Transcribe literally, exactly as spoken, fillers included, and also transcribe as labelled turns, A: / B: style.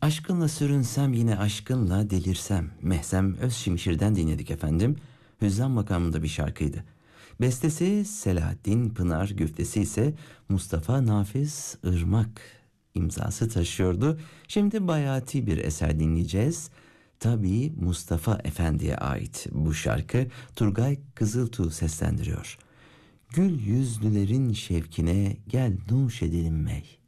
A: Aşkınla sürünsem yine aşkınla delirsem. Mehsem Özşimişir'den dinledik efendim. Hüzzam makamında bir şarkıydı. Bestesi Selahattin Pınar, güftesi ise Mustafa Nafiz Irmak imzası taşıyordu. Şimdi bayati bir eser dinleyeceğiz. Tabii Mustafa Efendi'ye ait bu şarkı. Turgay Kızıltuğ seslendiriyor. Gül yüzlülerin şevkine gel nuş edelim mey.